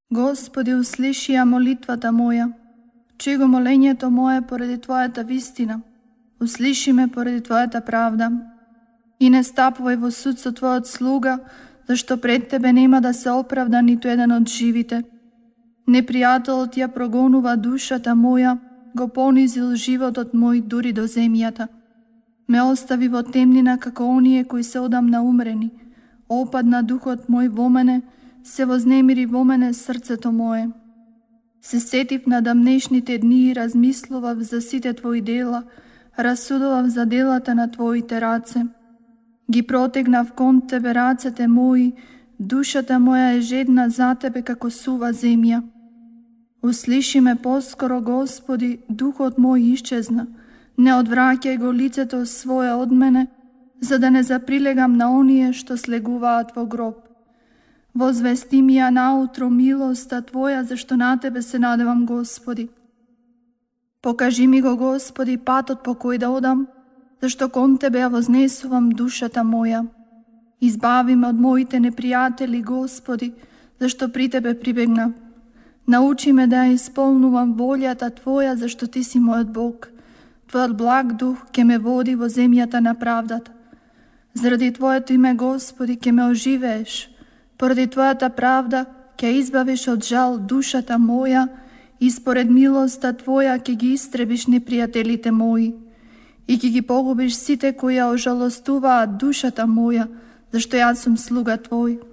Господи, услиши ја молитвата моја. Чуј го молењето мое поради Твојата вистина. Услиши ме поради Твојата правда. И не стапувај во суд со Твојот слуга, зашто пред Тебе нема да се оправда ниту еден од живите. Непријателот ја прогонува душата моја, го понизил животот мој дури до земјата. Ме остави во темнина како оние кои се одамна умрени. Опадна духот мој во мене, се вознемири во мене срцето мое. Се сетив на дамнешните дни и размислував за сите Твои дела, расудував за делата на Твоите раце. Ги протегнав кон Тебе рацете мои, душата моја е жедна за Тебе како сува земја. Услиши ме поскоро, Господи, духот мој исчезна. Не одвраќај го лицето свое од мене, за да не заприлегам на оние што слегуваат во гроб. Возвести ми ја наутро милоста Твоја, зашто на Тебе се надевам, Господи. Покажи ми го, Господи, патот по кој да одам, зашто кон Тебе ја вознесувам душата моја. Избави ме од моите непријатели, Господи, зашто при Тебе прибегнав. Научи ме да ја исполнувам волјата Твоја, зашто Ти си мојот Бог. Твојот благ дух ќе ме води во земјата на правдата. Заради Твоето име, Господи, ќе ме оживееш. Поради Твојата правда ќе избавиш од жал душата моја и според милоста Твоја ќе ги истребиш непријателите мои и ќе ги погубиш сите кои ја ожалостуваат душата моја, зашто јас сум слуга Твој.